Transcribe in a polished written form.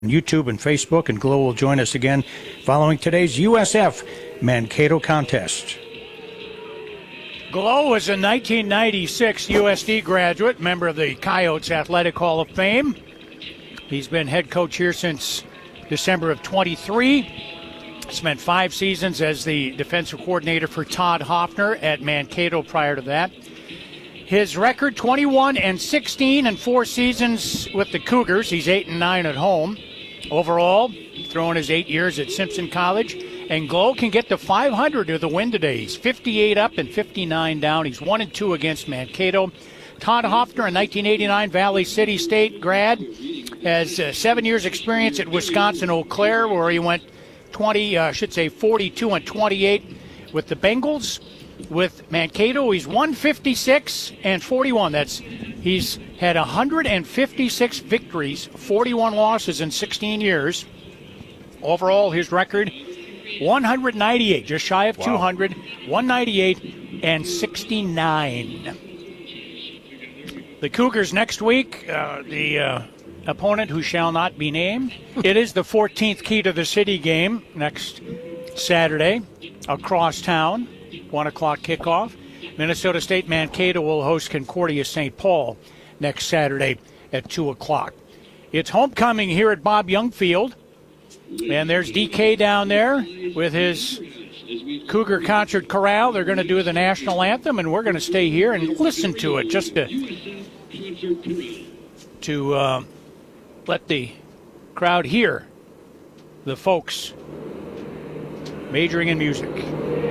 YouTube and Facebook, and Glow will join us again following today's USF Mankato contest. Glow is a 1996 USD graduate, member of the Coyotes Athletic Hall of Fame. He's been head coach here since December of 23. Spent 5 seasons as the defensive coordinator for Todd Hoffner at Mankato prior to that. His record, 21-16 in 4 seasons with the Cougars. He's 8-9 at home. Overall, throwing his 8 years at Simpson College. And Glow can get to 500 to the win today. He's 58 up and 59 down. He's 1-2 against Mankato. Todd Hoffner, a 1989 Valley City State grad, has 7 years experience at Wisconsin Eau Claire, where he went 42-28 with the Bengals. With Mankato, he's 156-41. He's had 156 victories, 41 losses in 16 years. Overall, his record, 198, just shy of 200, 198-69. The Cougars next week, the opponent who shall not be named. It is the 14th Key to the City game next Saturday across town. 1 o'clock kickoff. Minnesota State Mankato will host Concordia St. Paul next Saturday at 2 o'clock. It's homecoming here at Bob Young Field. And there's DK down there with his Cougar Concert Chorale. They're going to do the national anthem, and we're going to stay here and listen to it just to let the crowd hear the folks majoring in music.